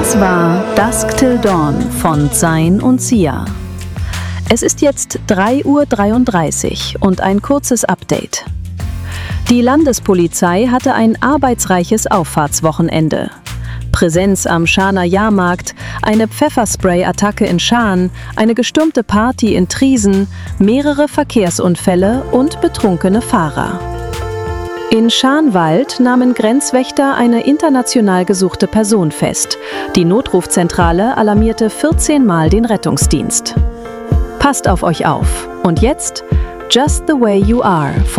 Das war Dusk Till Dawn von Zayn und Sia. Es ist jetzt 3:33 Uhr und ein kurzes Update. Die Landespolizei hatte ein arbeitsreiches Auffahrtswochenende. Präsenz am Scharner Jahrmarkt, eine Pfefferspray-Attacke in Scharn, eine gestürmte Party in Triesen, mehrere Verkehrsunfälle und betrunkene Fahrer. In Scharnwald nahmen Grenzwächter eine international gesuchte Person fest. Die Notrufzentrale alarmierte 14 Mal den Rettungsdienst. Passt auf euch auf. Und jetzt Just the Way You Are